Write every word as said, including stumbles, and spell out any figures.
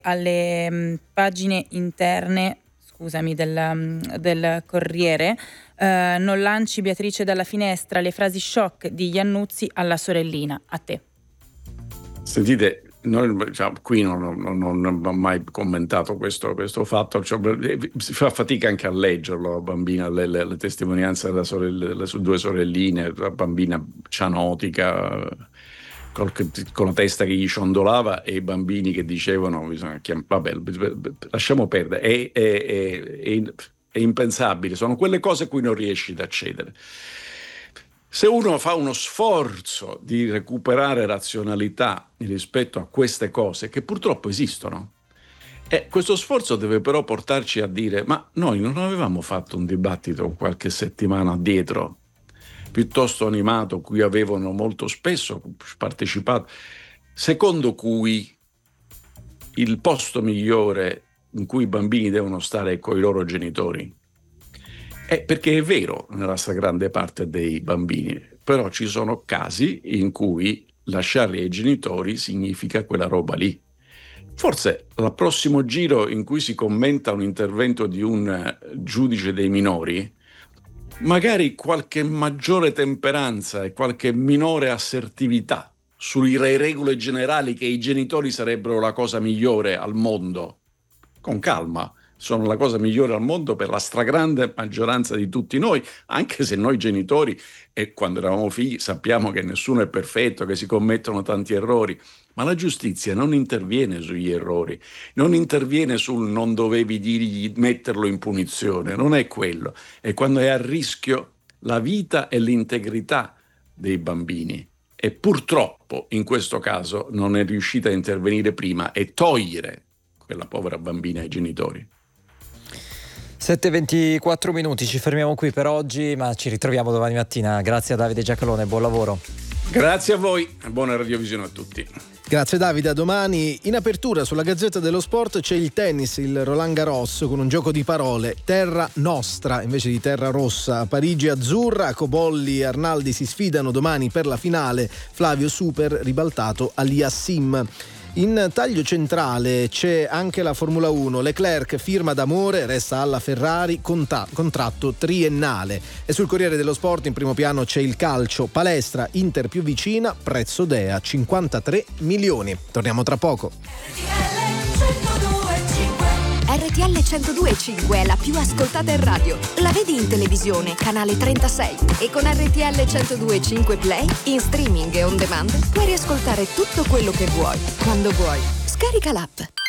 alle mh, pagine interne, scusami, del, mh, del Corriere, eh, non lanci Beatrice dalla finestra, le frasi shock di Iannuzzi alla sorellina. A te. Sentite, noi diciamo, qui non, non, non ho mai commentato questo, questo fatto, cioè, si fa fatica anche a leggerlo, la bambina, le, le, le testimonianze della sorelle, delle due sorelline, la bambina cianotica, col, con la testa che gli ciondolava, e i bambini che dicevano bisogna chiam- vabbè, lasciamo perdere, è, è, è, è, è impensabile, sono quelle cose a cui non riesci ad accedere. Se uno fa uno sforzo di recuperare razionalità rispetto a queste cose, che purtroppo esistono, e questo sforzo deve però portarci a dire: ma noi non avevamo fatto un dibattito qualche settimana addietro, piuttosto animato, cui avevano molto spesso partecipato, secondo cui il posto migliore in cui i bambini devono stare è con i loro genitori? Eh, perché è vero nella stragrande parte dei bambini, però ci sono casi in cui lasciarli ai genitori significa quella roba lì. Forse al prossimo giro in cui si commenta un intervento di un giudice dei minori, magari qualche maggiore temperanza e qualche minore assertività sulle regole generali che i genitori sarebbero la cosa migliore al mondo, con calma. Sono la cosa migliore al mondo per la stragrande maggioranza di tutti noi, anche se noi genitori, e quando eravamo figli, sappiamo che nessuno è perfetto, che si commettono tanti errori, ma la giustizia non interviene sugli errori, non interviene sul non dovevi dirgli, metterlo in punizione, non è quello, è quando è a rischio la vita e l'integrità dei bambini. E purtroppo in questo caso non è riuscita a intervenire prima e togliere quella povera bambina ai genitori. sette e ventiquattro minuti, ci fermiamo qui per oggi, ma ci ritroviamo domani mattina. Grazie a Davide Giacalone, buon lavoro. Grazie a voi e buona radiovisione a tutti. Grazie Davide, a domani. In apertura sulla Gazzetta dello Sport c'è il tennis, il Roland Garros, con un gioco di parole: terra nostra invece di terra rossa. Parigi azzurra, Cobolli e Arnaldi si sfidano domani per la finale, Flavio Super ribaltato Aliassim. In taglio centrale c'è anche la Formula uno, Leclerc firma d'amore, resta alla Ferrari, conta- contratto triennale. E sul Corriere dello Sport in primo piano c'è il calcio, palestra, Inter più vicina, prezzo Dea cinquantatré milioni. Torniamo tra poco. R T L centodue e cinque è la più ascoltata in radio. La vedi in televisione, canale trentasei, e con R T L centodue e cinque Play, in streaming e on demand, puoi riascoltare tutto quello che vuoi, quando vuoi. Scarica l'app.